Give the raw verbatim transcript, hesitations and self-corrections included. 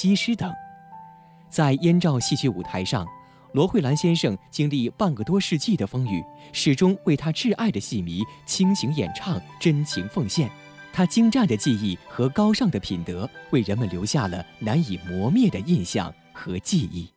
西施等。在燕赵戏剧舞台上，罗慧兰先生经历半个多世纪的风雨，始终为他挚爱的戏迷倾情演唱，真情奉献。他精湛的技艺和高尚的品德，为人们留下了难以磨灭的印象和记忆。